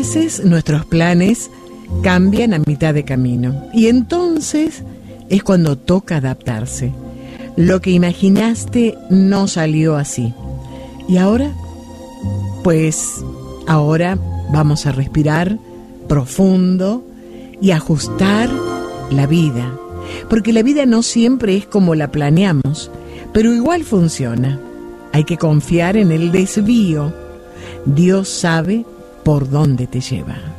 veces nuestros planes cambian a mitad de camino y entonces es cuando toca adaptarse. Lo que imaginaste no salió así. ¿Y ahora? Pues ahora vamos a respirar profundo y ajustar la vida, porque la vida no siempre es como la planeamos, pero igual funciona. Hay que confiar en el desvío. Dios sabe por dónde te lleva.